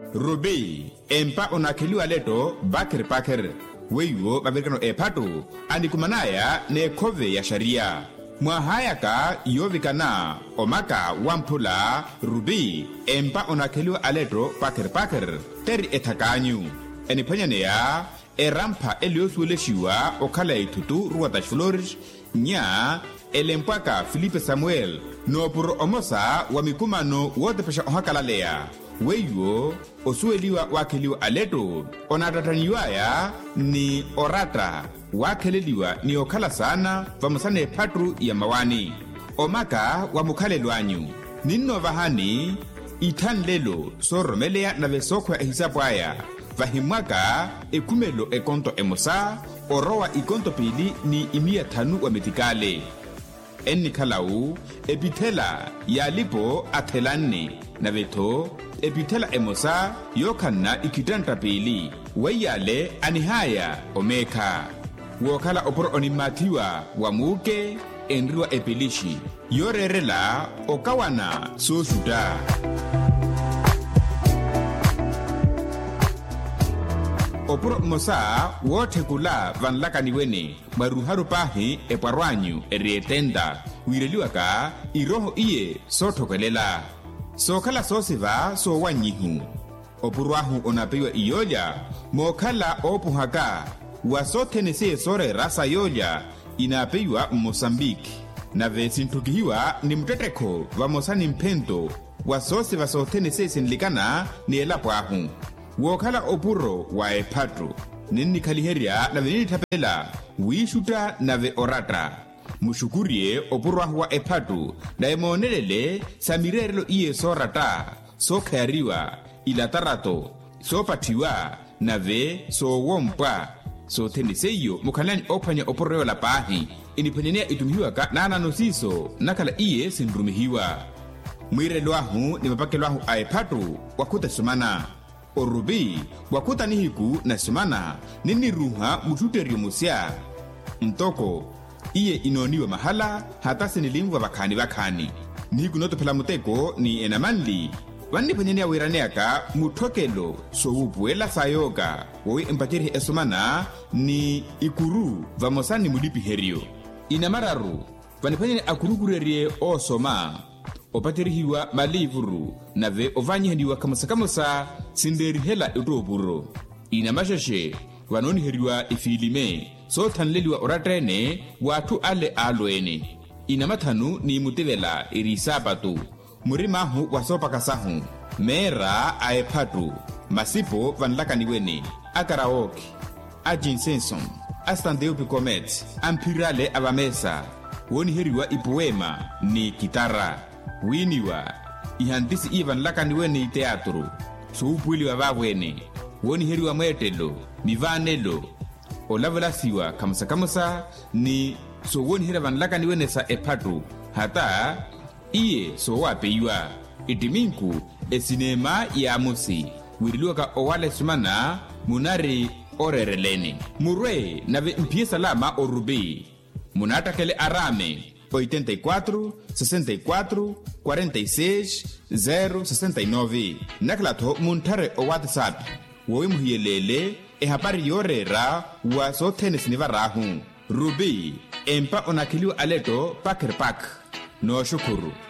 Ruby empa onakiliwa leto bakir pakir weyo babirikano epatu andikumanaya ne kove ya sharia mwahayaka yovikana omaka wampula Ruby empa onakiliwa aleto pakir teri etakanyu enipanyaneya erampa eliosueleshiwa okala itutu ruwatash flores nya elempaka Filipe Samuel no puro omosa wa mikumano wote pesha ohakalaleya weyo osueliwa wakeliwa aleto onatataniwaya ni orata wakeleliwa ni okala sana vamusane patru ya mawani omaka wa mukhalelwanyu ninno vahani ithan lelo soromeleya na vesokho ya hisabu aya vahimwaka ekumelo ekonto emosa orowa ikonto pili ni imia thanu wa metikale ennikhalau epithela yalipo athelani na vetho epithela emosa yokhanna ikitanta pili weyale anihaya omekha wokhala oporo onimathiwa wamuke enriwa epilishi yorerela okawana sosuta opuro mosa wothekula vanlakaniwene maruharu pahi epwarwanyu erietenda wireliwaka iroho iye sothokelela sokhala sosiva sowanyihu opurwahu onapewa iyolya mokhala opuhaka wasothenese sore rasa yolya inapewa Mozambique nave sinthukihiwa ni mtetekho vamosani mphento wasosiva sothenese sinlikana ni elapwahu wokhala opuro wa ephatru ninnikhaliherya nave ninithapela wiishuta nave oratra mushukurie opurwahu wa ephatru naemoonelele samirerelo iye sorata sokhayariwa ilatarato sopathiwa nave sowompwa sotheniseyo mukhalani ophwanya opurreo la pahi iniphwanyanea itumihiwaka naananosiso nakhala iye sinrumihiwa mwirelwahu ni mapakelwahu a ephatru wakhuta sumana Ruby wakhuta nihiku na sumana niniruha muthuterio musya mtoko iye inoniwa mahala hata sinilimvwa vakhani nihiku notophela muteko ni enamanli vanniphwanyanea wiraneaka muthokelo sowupuela sayoka wowi empatirihi esumana ni ikuru vamosani mulipiheryo inamararu vanniphwanyane akurukurerie osoma opatirihiwa malivuru nave ovanyihaniwa kamusa sinderihela utopuro inamashashe vanoniheriwa ifilime sothanleliwa oratrene wathu ale alwene inamathanu ni mutevela irisapatu murimahu wasopakasahu mera a ephatru masipo vanlakaniwene akaraoke ajinsenson astandeu picomet ampirale avamesa woniheriwa ipoema ni kitara winiwa ihantisi ivanlakaniwene iteatru soupwiliwa vavwene woniheriwa mwetelo mivanelo olavelasiwa kamusa ni sowonihera vanlakaniwene sa ephatru hata iye sowapeyiwa itiminku esinema ya musi wiriliwaka owale sumana munari orerelene murwe nave mpie salama o Ruby munatakele arame 84 64 46 069 naklatho munthare o WhatsApp wowi muhiyelele ehapari yorera wa sothenesi nivarahu Ruby empa onakhiliwa aleto pakir no shukuru